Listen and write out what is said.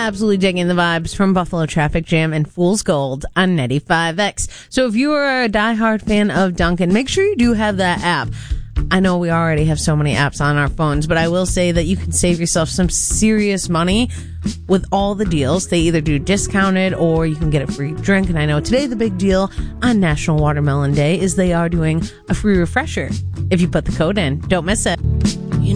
Absolutely digging the vibes from Buffalo Traffic Jam and Fool's Gold on 95X. So if you are a diehard fan of Dunkin', make sure you do have that app. I know we already have so many apps on our phones, but I will say that you can save yourself some serious money with all the deals. They either do discounted or you can get a free drink. And I know today the big deal on National Watermelon Day is they are doing a free refresher if you put the code in. Don't miss it.